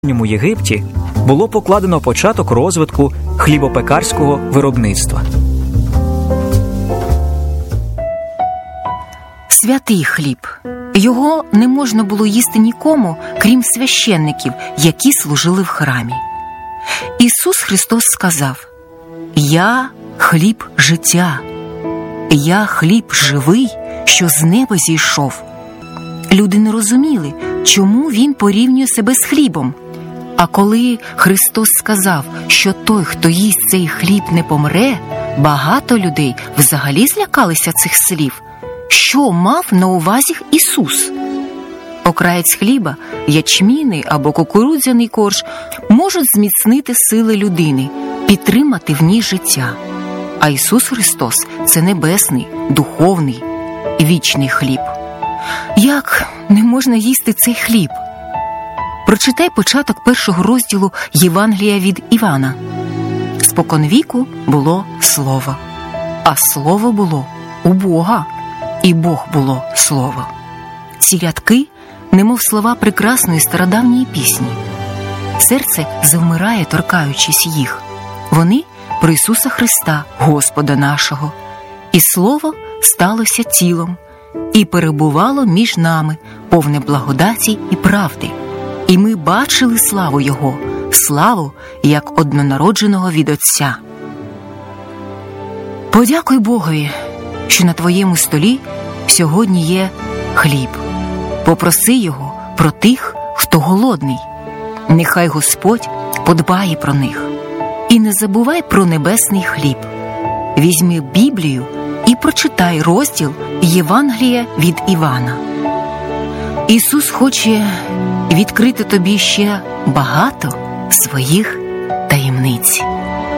У Єгипті було покладено початок розвитку хлібопекарського виробництва. Святий хліб. Його не можна було їсти нікому, крім священників, які служили в храмі. Ісус Христос сказав: «Я хліб життя, я хліб живий, що з неба зійшов». Люди не розуміли, чому Він порівнює себе з хлібом. А коли Христос сказав, що той, хто їсть цей хліб, не помре, багато людей взагалі злякалися цих слів. Що мав на увазі Ісус? Окраєць хліба, ячмінний або кукурудзяний корж можуть зміцнити сили людини, підтримати в ній життя. А Ісус Христос – це небесний, духовний, вічний хліб. Як не можна їсти цей хліб? Прочитай початок першого розділу Євангелія від Івана. «Споконвіку було Слово, а Слово було у Бога, і Бог було Слово». Ці рядки, немов слова прекрасної стародавньої пісні. Серце завмирає, торкаючись їх. Вони про Ісуса Христа, Господа нашого. І Слово сталося тілом, і перебувало між нами, повне благодаті і правди. І ми бачили славу Його, славу, як однонародженого від Отця. Подякуй Богові, що на твоєму столі сьогодні є хліб. Попроси Його про тих, хто голодний. Нехай Господь подбає про них. І не забувай про небесний хліб. Візьми Біблію і прочитай розділ Євангелія від Івана. Ісус хоче відкрити тобі ще багато своїх таємниць.